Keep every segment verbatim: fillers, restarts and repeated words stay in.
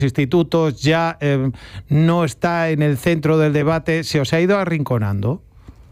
institutos ya eh, no está en el centro del debate, se os ha ido arrinconando.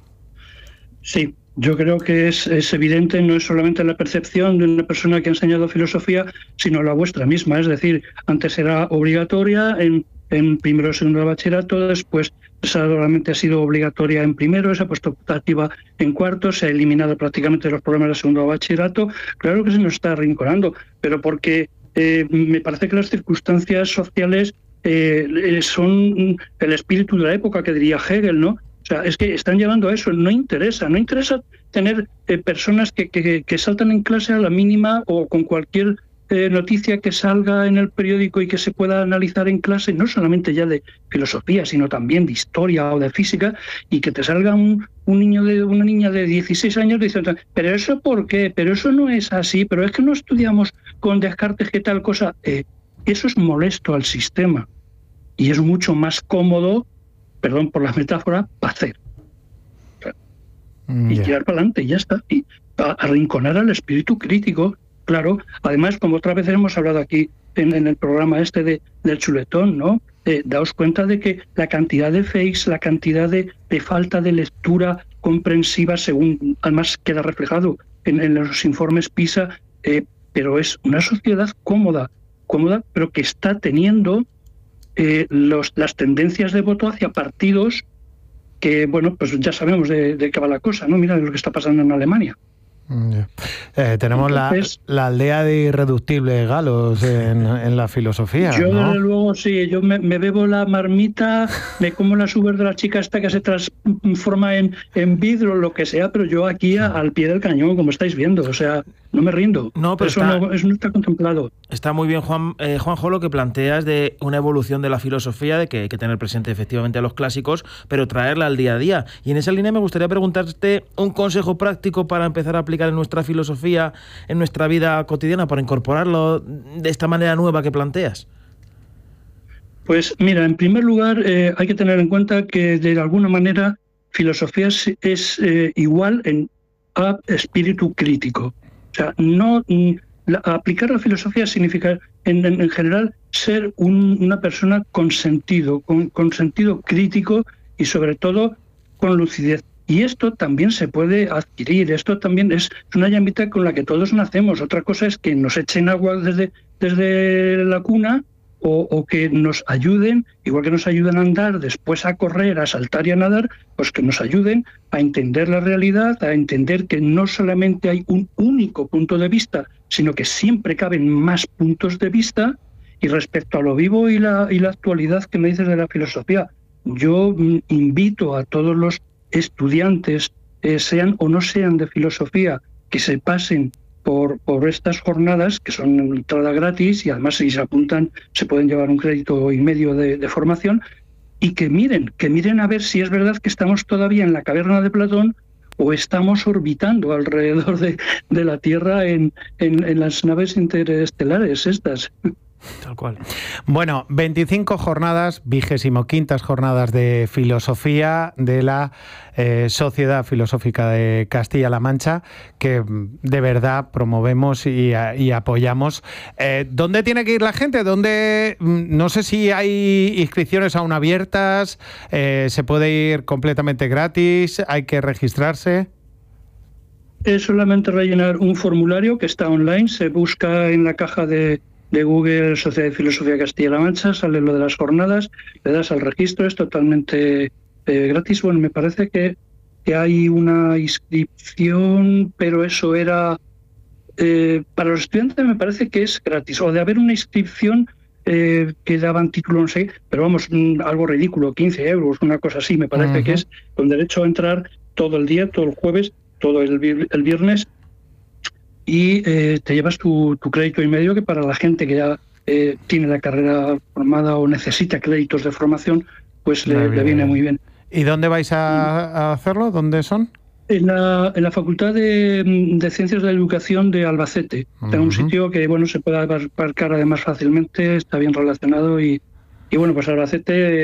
Sí, yo creo que es, es evidente, no es solamente la percepción de una persona que ha enseñado filosofía, sino la vuestra misma. Es decir, antes era obligatoria en, en primero o segundo de bachillerato, después solamente ha sido obligatoria en primero, se ha puesto optativa en cuarto, se ha eliminado prácticamente los problemas de segundo de bachillerato. Claro que se nos está arrinconando, pero porque eh, me parece que las circunstancias sociales eh, son el espíritu de la época, que diría Hegel, ¿no? O sea, es que están llevando a eso, no interesa, no interesa tener eh, personas que, que, que saltan en clase a la mínima o con cualquier eh, noticia que salga en el periódico y que se pueda analizar en clase, no solamente ya de filosofía, sino también de historia o de física, y que te salga un, un niño de una niña de dieciséis años diciendo, pero eso ¿por qué? Pero eso no es así, pero es que no estudiamos con Descartes que tal cosa. Eh, eso es molesto al sistema y es mucho más cómodo, perdón por la metáfora, hacer. O sea, mm, y yeah. tirar para adelante, y ya está. Y arrinconar al espíritu crítico, claro. Además, como otra vez hemos hablado aquí en, en el programa este de, del chuletón, ¿no? Eh, daos cuenta de que la cantidad de fakes, la cantidad de, de falta de lectura comprensiva, según además queda reflejado en, en los informes PISA, eh, pero es una sociedad cómoda, cómoda, pero que está teniendo Eh, los, las tendencias de voto hacia partidos que, bueno, pues ya sabemos de, de qué va la cosa, ¿no? Mira lo que está pasando en Alemania. Yeah. Eh, tenemos Entonces, la, la aldea de irreductibles galos en, en la filosofía, Yo, ¿no? desde luego, sí. Yo me, me bebo la marmita, me como las uvas de la chica esta que se transforma en, en vidrio, lo que sea, pero yo aquí a, al pie del cañón, como estáis viendo. O sea, no me rindo. No, pero eso, está, no, eso no está contemplado. Está muy bien, Juan, eh, Juanjo, lo que planteas de una evolución de la filosofía, de que hay que tener presente efectivamente a los clásicos, pero traerla al día a día. Y en esa línea me gustaría preguntarte un consejo práctico para empezar a aplicar en nuestra filosofía, en nuestra vida cotidiana, para incorporarlo de esta manera nueva que planteas. Pues mira, en primer lugar eh, hay que tener en cuenta que de alguna manera filosofía es, es eh, igual en, a espíritu crítico. O sea, no la, aplicar la filosofía significa en, en, en general ser un, una persona con sentido, con, con sentido crítico y sobre todo con lucidez. Y esto también se puede adquirir, esto también es una llambita con la que todos nacemos. Otra cosa es que nos echen agua desde, desde la cuna o, o que nos ayuden, igual que nos ayudan a andar, después a correr, a saltar y a nadar, pues que nos ayuden a entender la realidad, a entender que no solamente hay un único punto de vista, sino que siempre caben más puntos de vista. Y respecto a lo vivo y la, y la actualidad que me dices de la filosofía, yo invito a todos los estudiantes, eh, sean o no sean de filosofía, que se pasen por, por estas jornadas, que son entrada gratis, y además si se apuntan se pueden llevar un crédito y medio de, de formación, y que miren, que miren a ver si es verdad que estamos todavía en la caverna de Platón o estamos orbitando alrededor de, de la Tierra en, en, en las naves interestelares estas. Tal cual. Bueno, veinticinco jornadas, vigésimo quintas jornadas de filosofía de la eh, Sociedad Filosófica de Castilla-La Mancha, que de verdad promovemos y, y apoyamos. Eh, ¿Dónde tiene que ir la gente? ¿Dónde? No sé si hay inscripciones aún abiertas, eh, se puede ir completamente gratis, hay que registrarse. Es solamente rellenar un formulario que está online, se busca en la caja de de Google, Sociedad de Filosofía de Castilla-La Mancha, sale lo de las jornadas, le das al registro, es totalmente eh, gratis. Bueno, me parece que, que hay una inscripción, pero eso era... Eh, para los estudiantes me parece que es gratis, o de haber una inscripción eh, que daban título, no sé, pero vamos, algo ridículo, quince euros, una cosa así, me parece uh-huh. que es con derecho a entrar todo el día, todo el jueves, todo el, el viernes, y eh, te llevas tu, tu crédito y medio, que para la gente que ya eh, tiene la carrera formada o necesita créditos de formación, pues le, le viene muy bien. ¿Y dónde vais a, a hacerlo? ¿Dónde son? En la, en la Facultad de, de Ciencias de la Educación de Albacete. Uh-huh. En un sitio que bueno se puede aparcar además fácilmente, está bien relacionado y, y bueno, pues Albacete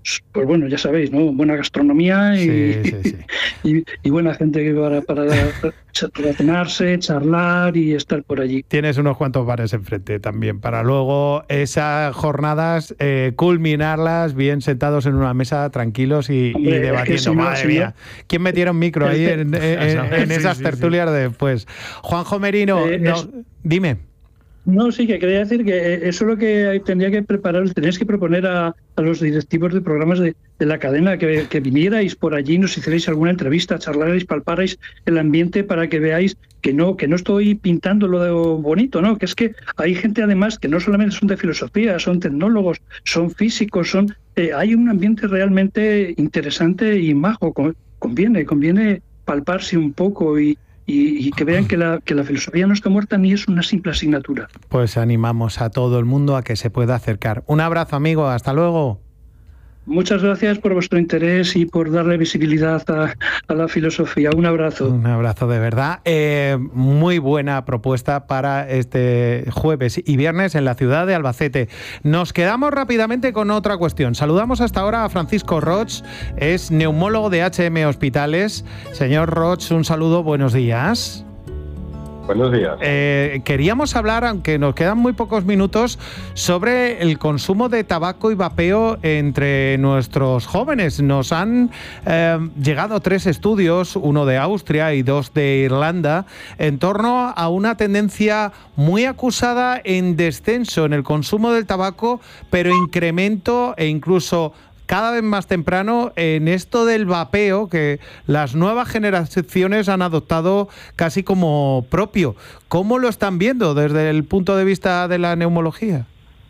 pues bueno, ya sabéis, ¿no? Buena gastronomía y, sí, sí, sí. y, y buena gente que para, para relacionarse, charlar y estar por allí. Tienes unos cuantos bares enfrente también, para luego esas jornadas eh, culminarlas bien sentados en una mesa, tranquilos y, Hombre, y debatiendo. es que si no, Madre si mía, no... ¿quién metieron micro ahí en, en, en, en esas sí, sí, tertulias sí. de después? Juanjo Merino, Eh, no, es... dime. No, sí, que quería decir que eso es lo que tendría que preparar, tenéis que proponer a, a los directivos de programas de, de la cadena, que, que vinierais por allí, nos hicierais alguna entrevista, charlarais, palparais el ambiente para que veáis que no, que no estoy pintando lo de bonito, ¿no? Que es que hay gente además que no solamente son de filosofía, son tecnólogos, son físicos, son eh, hay un ambiente realmente interesante y majo, conviene, conviene palparse un poco y Y, y que vean que la, que la filosofía no está muerta ni es una simple asignatura. Pues animamos a todo el mundo a que se pueda acercar. Un abrazo, amigo. Hasta luego. Muchas gracias por vuestro interés y por darle visibilidad a, a la filosofía. Un abrazo. Un abrazo de verdad. Eh, muy buena propuesta para este jueves y viernes en la ciudad de Albacete. Nos quedamos rápidamente con otra cuestión. Saludamos hasta ahora a Francisco Roch, es neumólogo de H M Hospitales. Señor Roch, un saludo, buenos días. Buenos días. Eh, queríamos hablar, aunque nos quedan muy pocos minutos, sobre el consumo de tabaco y vapeo entre nuestros jóvenes. Nos han eh, llegado tres estudios, uno de Austria y dos de Irlanda, en torno a una tendencia muy acusada en descenso en el consumo del tabaco, pero incremento e incluso cada vez más temprano en esto del vapeo que las nuevas generaciones han adoptado casi como propio. ¿Cómo lo están viendo desde el punto de vista de la neumología?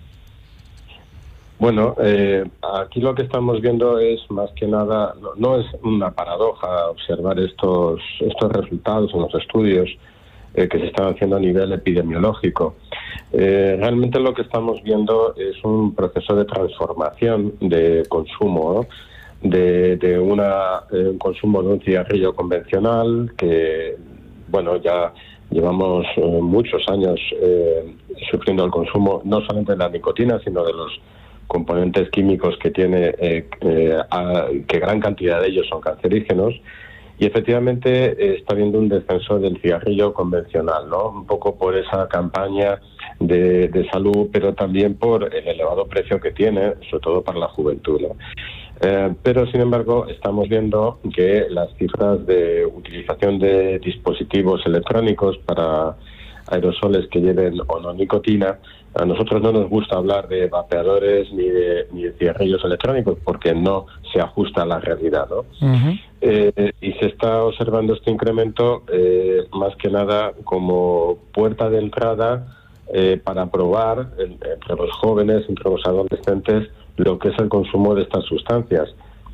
Bueno, eh, aquí lo que estamos viendo es más que nada, no, no es una paradoja observar estos, estos resultados en los estudios eh, que se están haciendo a nivel epidemiológico. Eh, realmente lo que estamos viendo es un proceso de transformación de consumo, ¿no? de, de una, eh, un consumo de un cigarrillo convencional que, bueno, ya llevamos eh, muchos años eh, sufriendo el consumo no solamente de la nicotina, sino de los componentes químicos que tiene, eh, eh, a, que gran cantidad de ellos son cancerígenos. Y efectivamente eh, está habiendo un descenso del cigarrillo convencional, ¿no? Un poco por esa campaña de, de salud, pero también por el elevado precio que tiene, sobre todo para la juventud, ¿no? Eh, pero, sin embargo, estamos viendo que las cifras de utilización de dispositivos electrónicos para aerosoles que lleven o no nicotina, a nosotros no nos gusta hablar de vapeadores ni de, ni de cigarrillos electrónicos porque no se ajusta a la realidad, ¿no? Uh-huh. Eh, y se está observando este incremento eh, más que nada como puerta de entrada eh, para probar en, entre los jóvenes, entre los adolescentes, lo que es el consumo de estas sustancias.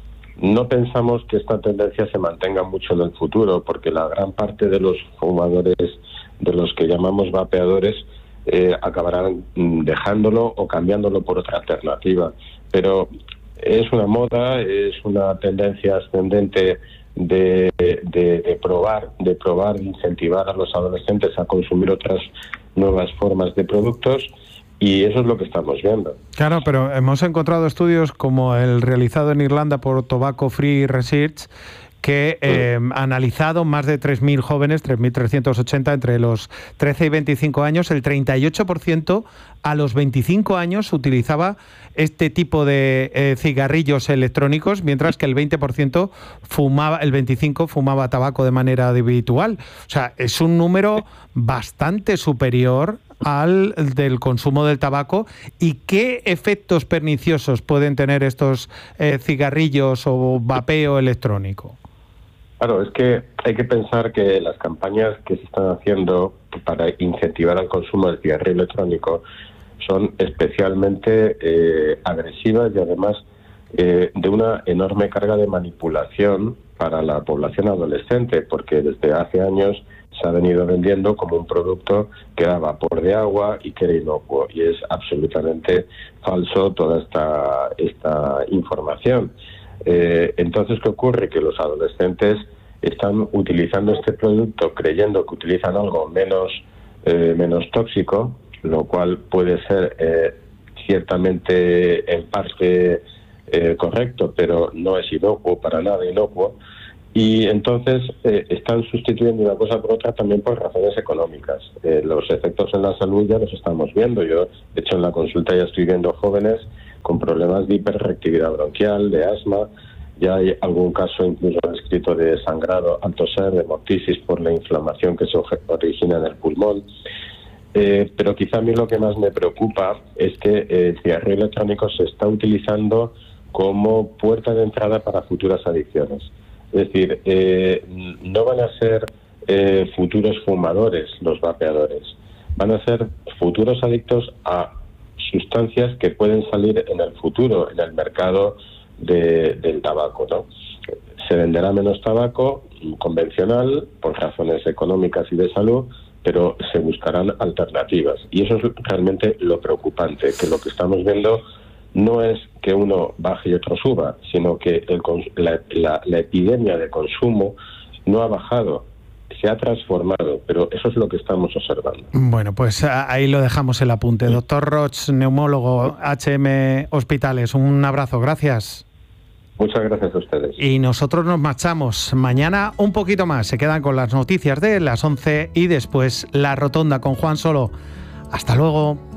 No pensamos que esta tendencia se mantenga mucho en el futuro, porque la gran parte de los fumadores, de los que llamamos vapeadores, eh, acabarán dejándolo o cambiándolo por otra alternativa. Pero es una moda, es una tendencia ascendente de, de, de probar, de probar, de incentivar a los adolescentes a consumir otras nuevas formas de productos. Y eso es lo que estamos viendo. Claro, pero hemos encontrado estudios como el realizado en Irlanda por Tobacco Free Research, que eh, ha analizado más de tres mil jóvenes, tres mil trescientos ochenta entre los trece y veinticinco años. El treinta y ocho por ciento a los veinticinco años utilizaba este tipo de eh, cigarrillos electrónicos, mientras que el veinte por ciento fumaba, el veinticinco por ciento fumaba tabaco de manera habitual. O sea, es un número bastante superior al del consumo del tabaco. ¿Y qué efectos perniciosos pueden tener estos eh, cigarrillos o vapeo electrónico? Claro, es que hay que pensar que las campañas que se están haciendo para incentivar el consumo del cigarrillo electrónico son especialmente eh, agresivas y además eh, de una enorme carga de manipulación para la población adolescente, porque desde hace años se ha venido vendiendo como un producto que era vapor de agua y que era inocuo, y es absolutamente falso toda esta, esta información. Eh, entonces, ¿qué ocurre? Que los adolescentes están utilizando este producto creyendo que utilizan algo menos, eh, menos tóxico, lo cual puede ser eh, ciertamente en parte eh, correcto, pero no es inocuo, para nada inocuo. Y entonces eh, están sustituyendo una cosa por otra también por razones económicas. Eh, los efectos en la salud ya los estamos viendo. Yo, de hecho, en la consulta ya estoy viendo jóvenes con problemas de hiperreactividad bronquial, de asma. Ya hay algún caso incluso escrito de sangrado al toser, de hemoptisis por la inflamación que se origina en el pulmón. Eh, pero quizá a mí lo que más me preocupa es que el cigarrillo electrónico se está utilizando como puerta de entrada para futuras adicciones. Es decir, eh, no van a ser eh, futuros fumadores los vapeadores, van a ser futuros adictos a sustancias que pueden salir en el futuro, en el mercado de, del tabaco, ¿no? Se venderá menos tabaco convencional por razones económicas y de salud, pero se buscarán alternativas. Y eso es realmente lo preocupante, que lo que estamos viendo no es que uno baje y otro suba, sino que el, la, la, la epidemia de consumo no ha bajado, se ha transformado, pero eso es lo que estamos observando. Bueno, pues ahí lo dejamos el apunte. Doctor Roig, neumólogo, H M Hospitales, un abrazo, gracias. Muchas gracias a ustedes. Y nosotros nos marchamos. Mañana un poquito más. Se quedan con las noticias de las once y después La Rotonda con Juan Solo. Hasta luego.